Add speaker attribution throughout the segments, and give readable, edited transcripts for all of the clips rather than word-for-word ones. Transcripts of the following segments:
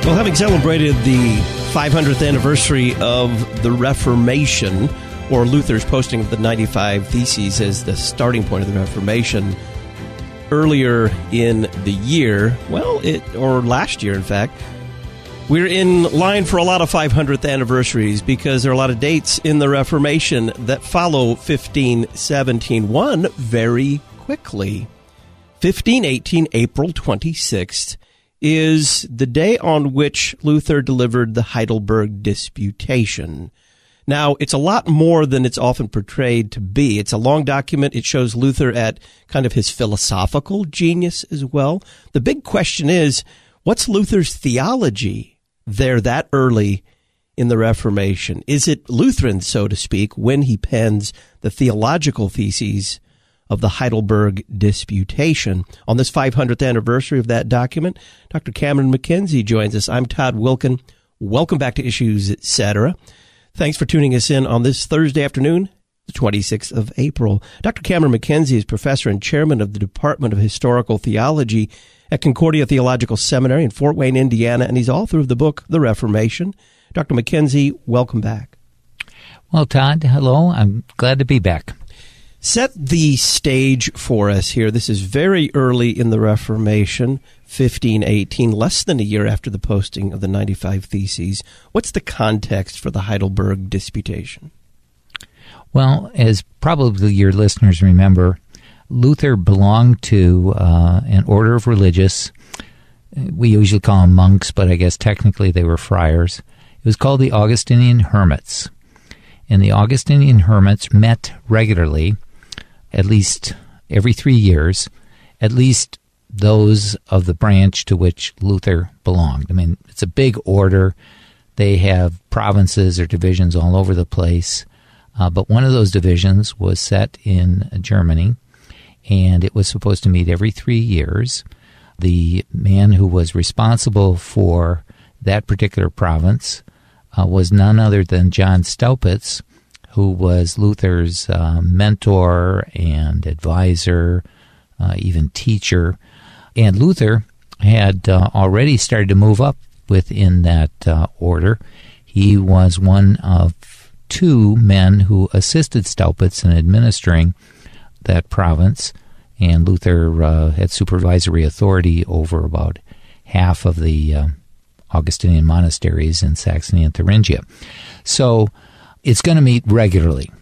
Speaker 1: Well, having celebrated the 500th anniversary of the Reformation, or Luther's posting of the 95 Theses as the starting point of the Reformation, earlier in the year, or last year, in fact, we're in line for a lot of 500th anniversaries because there are a lot of dates in the Reformation that follow 1517. One very quickly. 1518, April 26th, is the day on which Luther delivered the Heidelberg Disputation. Now, it's a lot more than it's often portrayed to be. It's a long document. It shows Luther at kind of his philosophical genius as well. The big question is, what's Luther's theology there that early in the Reformation? Is it Lutheran, so to speak, when he pens the theological theses of the Heidelberg Disputation? On this 500th anniversary of that document, Dr. Cameron McKenzie joins us. I'm Todd Wilkin. Welcome back to Issues, Etc. Thanks for tuning us in on this Thursday afternoon, the 26th of April. Dr. Cameron McKenzie is professor and chairman of the Department of Historical Theology at Concordia Theological Seminary in Fort Wayne, Indiana, and he's author of the book, The Reformation. Dr. McKenzie, welcome back.
Speaker 2: Well, Todd, hello. I'm glad to be back.
Speaker 1: Set the stage for us here. This is very early in the Reformation, 1518, less than a year after the posting of the 95 Theses. What's the context for the Heidelberg Disputation?
Speaker 2: Well, as probably your listeners remember, Luther belonged to an order of religious. We usually call them monks, but I guess technically they were friars. It was called the Augustinian Hermits. And the Augustinian Hermits met regularly, at least every 3 years, at least those of the branch to which Luther belonged. I mean, it's a big order. They have provinces or divisions all over the place. But one of those divisions was set in Germany, and it was supposed to meet every 3 years. The man who was responsible for that particular province was none other than John Staupitz, who was Luther's mentor and advisor, even teacher. And Luther had already started to move up within that order. He was one of two men who assisted Staupitz in administering that province, and Luther had supervisory authority over about half of the Augustinian monasteries in Saxony and Thuringia. So it's going to meet regularly.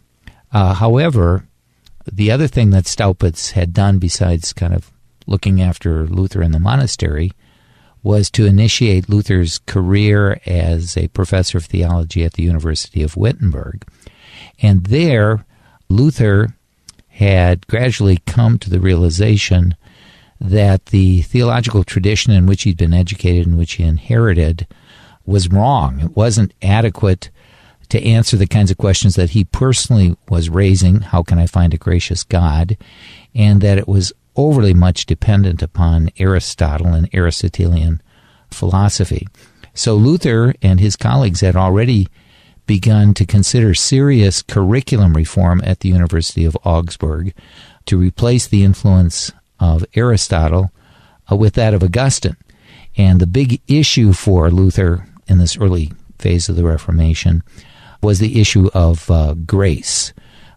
Speaker 2: However, the other thing that Staupitz had done besides kind of looking after Luther in the monastery was to initiate Luther's career as a professor of theology at the University of Wittenberg. And there, Luther had gradually come to the realization that the theological tradition in which he'd been educated, in which he inherited, was wrong. It wasn't adequate to answer the kinds of questions that he personally was raising, how can I find a gracious God, and that it was overly much dependent upon Aristotle and Aristotelian philosophy. So Luther and his colleagues had already begun to consider serious curriculum reform at the University of Augsburg to replace the influence of Aristotle with that of Augustine. And the big issue for Luther in this early phase of the Reformation was the issue of grace.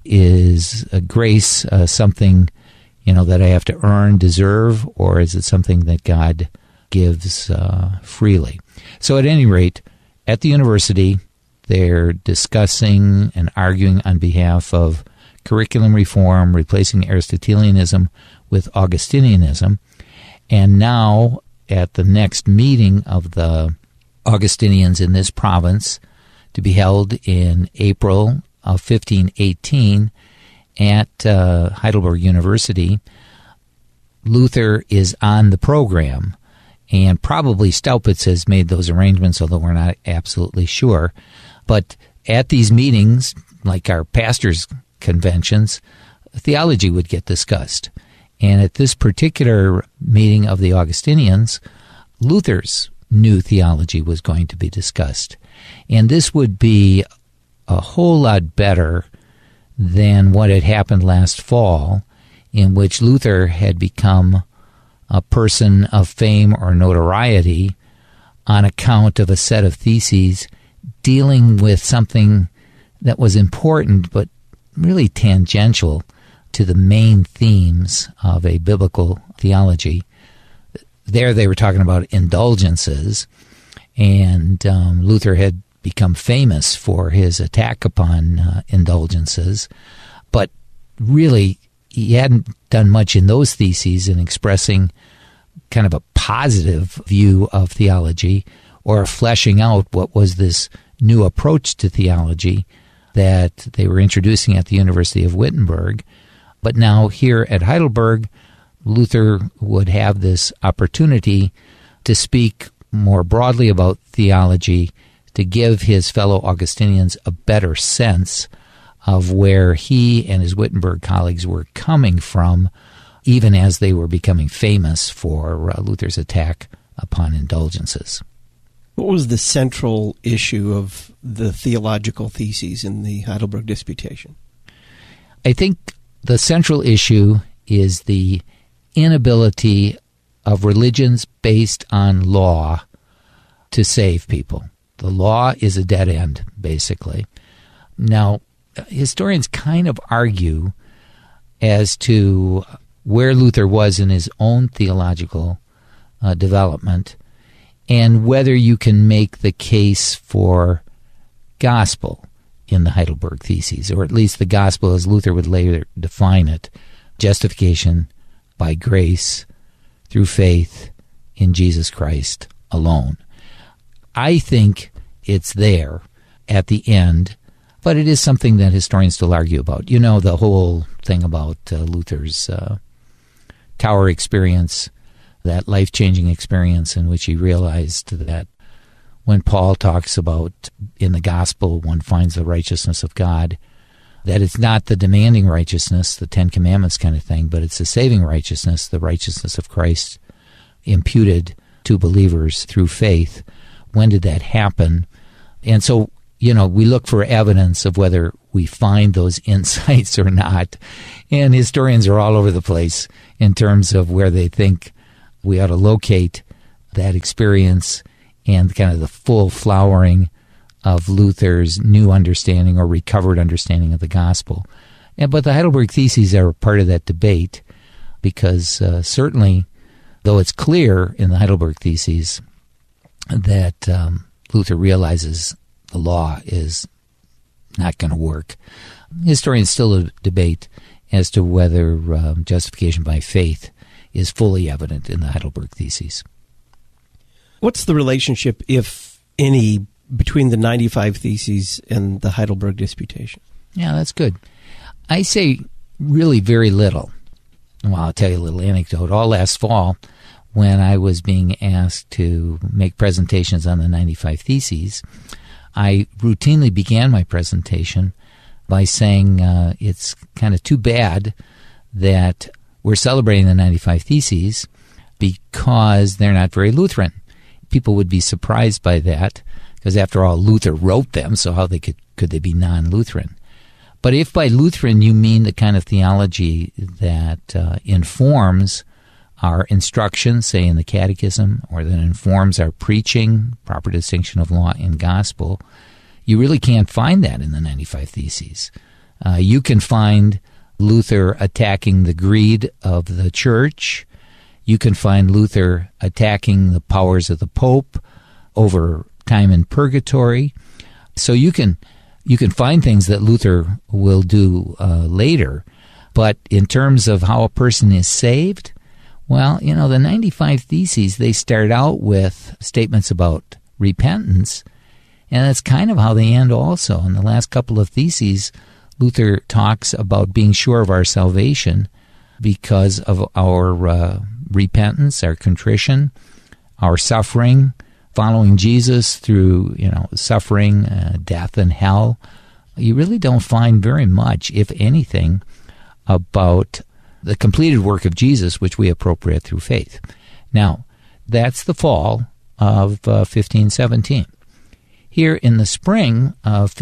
Speaker 2: Is grace something, that I have to earn, deserve, or is it something that God gives freely? So at any rate, at the university, they're discussing and arguing on behalf of curriculum reform, replacing Aristotelianism with Augustinianism. And now, at the next meeting of the Augustinians in this province, to be held in April of 1518 at Heidelberg University, Luther is on the program, and probably Staupitz has made those arrangements, although we're not absolutely sure. But at these meetings, like our pastors' conventions, theology would get discussed. And at this particular meeting of the Augustinians, Luther's new theology was going to be discussed. And this would be a whole lot better than what had happened last fall, in which Luther had become a person of fame or notoriety on account of a set of theses dealing with something that was important but really tangential to the main themes of a biblical theology. There they were talking about indulgences, and Luther had become famous for his attack upon indulgences, but really he hadn't done much in those theses in expressing kind of a positive view of theology or fleshing out what was this new approach to theology that they were introducing at the University of Wittenberg. But now here at Heidelberg, Luther would have this opportunity to speak more broadly about theology, to give his fellow Augustinians a better sense of where he and his Wittenberg colleagues were coming from, even as they were becoming famous for Luther's attack upon indulgences.
Speaker 1: What was the central issue of the theological theses in the Heidelberg Disputation?
Speaker 2: I think the central issue is the inability of religions based on law to save people. The law is a dead end, basically. Now, historians kind of argue as to where Luther was in his own theological development and whether you can make the case for gospel in the Heidelberg Theses, or at least the gospel as Luther would later define it, justification by grace through faith in Jesus Christ alone. I think it's there at the end, but it is something that historians still argue about. You know, the whole thing about Luther's tower experience, that life-changing experience in which he realized that when Paul talks about in the gospel one finds the righteousness of God, that it's not the demanding righteousness, the Ten Commandments kind of thing, but it's the saving righteousness, the righteousness of Christ imputed to believers through faith. When did that happen? And so, you know, we look for evidence of whether we find those insights or not. And historians are all over the place in terms of where they think we ought to locate that experience and kind of the full flowering of Luther's new understanding or recovered understanding of the gospel. But the Heidelberg Theses are part of that debate because certainly, though it's clear in the Heidelberg Theses that Luther realizes the law is not going to work, historians still debate as to whether justification by faith is fully evident in the Heidelberg Theses.
Speaker 1: What's the relationship, if any, between the 95 Theses and the Heidelberg Disputation?
Speaker 2: Yeah, that's good. I say really very little. Well, I'll tell you a little anecdote. All last fall, when I was being asked to make presentations on the 95 Theses, I routinely began my presentation by saying it's kind of too bad that we're celebrating the 95 Theses because they're not very Lutheran. People would be surprised by that because, after all, Luther wrote them, so how could they be non-Lutheran? But if by Lutheran you mean the kind of theology that informs our instruction, say in the Catechism, or that informs our preaching, proper distinction of law and gospel, you really can't find that in the 95 Theses. You can find Luther attacking the greed of the church. You can find Luther attacking the powers of the Pope over time in purgatory. So you can find things that Luther will do later. But in terms of how a person is saved, well, you know, the 95 Theses, they start out with statements about repentance, and that's kind of how they end also. In the last couple of Theses, Luther talks about being sure of our salvation because of our repentance, our contrition, our suffering, following Jesus through, suffering, death, and hell. You really don't find very much, if anything, about the completed work of Jesus, which we appropriate through faith. Now, that's the fall of 1517. Here in the spring of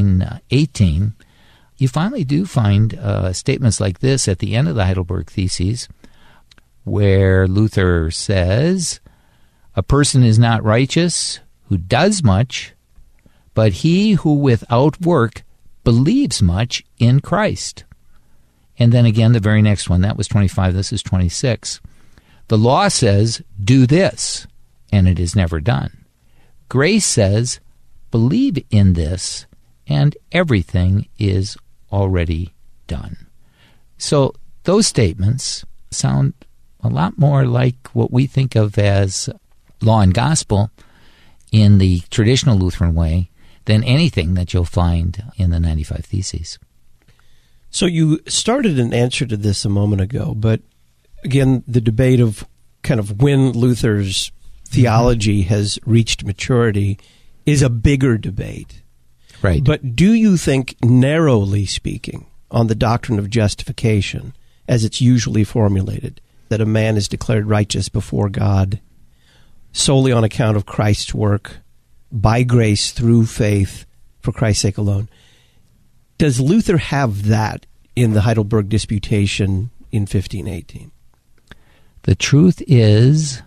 Speaker 2: 1518, you finally do find statements like this at the end of the Heidelberg Theses, where Luther says, A person is not righteous who does much, but he who without work believes much in Christ. And then again, the very next one, that was 25, this is 26. The law says, do this, and it is never done. Grace says, believe in this, and everything is already done. So those statements sound a lot more like what we think of as law and gospel in the traditional Lutheran way than anything that you'll find in the 95 Theses.
Speaker 1: So you started an answer to this a moment ago, but again, the debate of kind of when Luther's theology has reached maturity is a bigger debate.
Speaker 2: Right.
Speaker 1: But do you think, narrowly speaking, on the doctrine of justification, as it's usually formulated, that a man is declared righteous before God solely on account of Christ's work, by grace, through faith, for Christ's sake alone, does Luther have that in the Heidelberg Disputation in 1518?
Speaker 2: The truth is,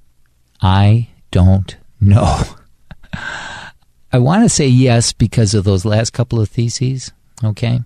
Speaker 2: I don't know. I want to say yes because of those last couple of theses, okay?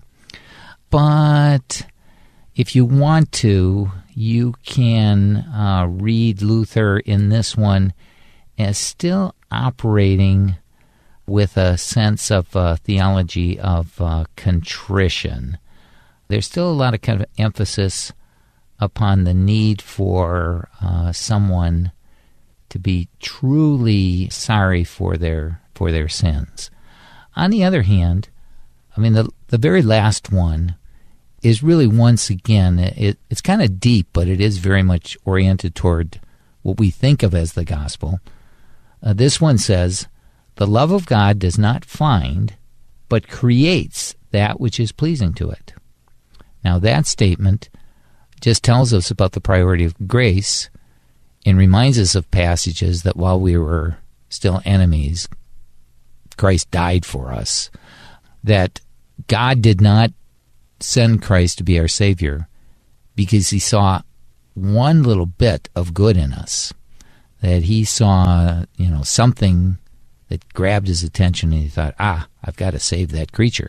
Speaker 2: But if you want to, you can read Luther in this one as still operating with a sense of theology of contrition. There's still a lot of kind of emphasis upon the need for someone to be truly sorry for their sins. On the other hand, I mean, the very last one is really, once again, it's kind of deep, but it is very much oriented toward what we think of as the gospel. This one says, the love of God does not find, but creates that which is pleasing to it. Now, that statement just tells us about the priority of grace and reminds us of passages that while we were still enemies, Christ died for us, that God did not send Christ to be our Savior because he saw one little bit of good in us, that he saw, something that grabbed his attention and he thought, I've got to save that creature.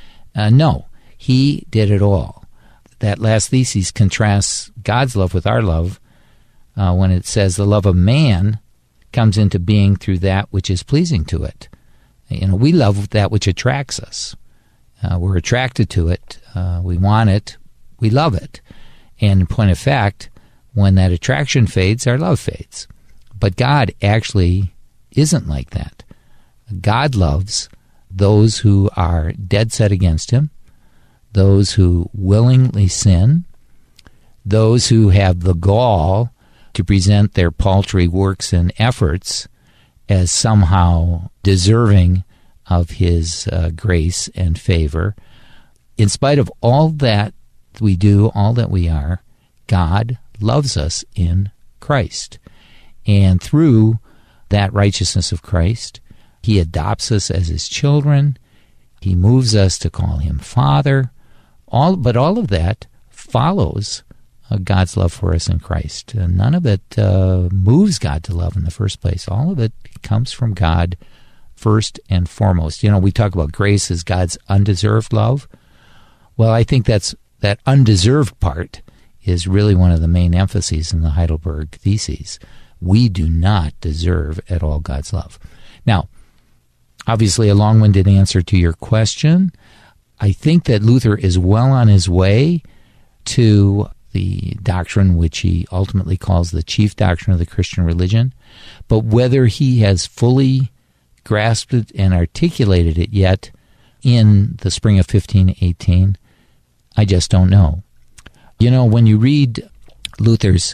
Speaker 2: No, he did it all. That last thesis contrasts God's love with our love when it says the love of man comes into being through that which is pleasing to it. We love that which attracts us. We're attracted to it. We want it. We love it. And in point of fact, when that attraction fades, our love fades. But God actually isn't like that. God loves those who are dead set against him, those who willingly sin, those who have the gall to present their paltry works and efforts as somehow deserving of his grace and favor. In spite of all that we do, all that we are, God loves us in Christ. And through that righteousness of Christ, he adopts us as his children. He moves us to call him Father. But all of that follows God's love for us in Christ. None of it moves God to love in the first place. All of it comes from God first and foremost. We talk about grace as God's undeserved love. Well, I think that undeserved part is really one of the main emphases in the Heidelberg Theses. We do not deserve at all God's love. Now, obviously a long-winded answer to your question. I think that Luther is well on his way to the doctrine which he ultimately calls the chief doctrine of the Christian religion. But whether he has fully grasped it and articulated it yet in the spring of 1518, I just don't know. When you read Luther's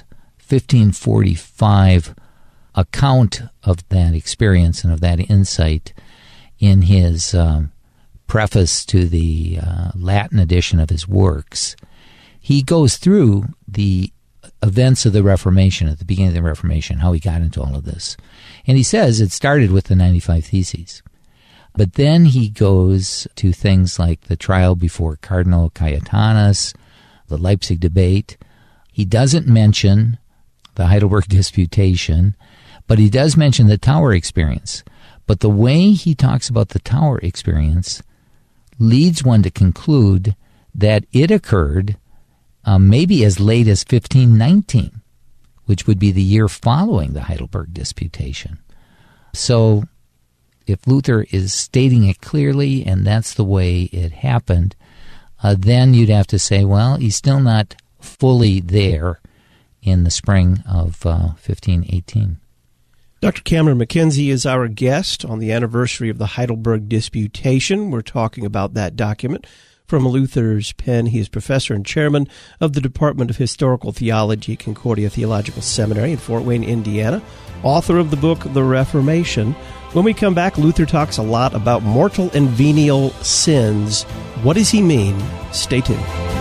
Speaker 2: 1545 account of that experience and of that insight in his preface to the Latin edition of his works, he goes through the events of the Reformation, at the beginning of the Reformation, how he got into all of this. And he says it started with the 95 Theses. But then he goes to things like the trial before Cardinal Cajetanus, the Leipzig debate. He doesn't mention the Heidelberg Disputation, But he does mention the tower experience. But the way he talks about the tower experience leads one to conclude that it occurred maybe as late as 1519, which would be the year following the Heidelberg Disputation. So if Luther is stating it clearly and that's the way it happened, then you'd have to say, well, he's still not fully there in the spring of 1518.
Speaker 1: Dr. Cameron McKenzie is our guest on the anniversary of the Heidelberg Disputation. We're talking about that document from Luther's pen. He is professor and chairman of the Department of Historical Theology at Concordia Theological Seminary in Fort Wayne, Indiana, author of the book The Reformation. When we come back, Luther talks a lot about mortal and venial sins. What does he mean? Stay tuned.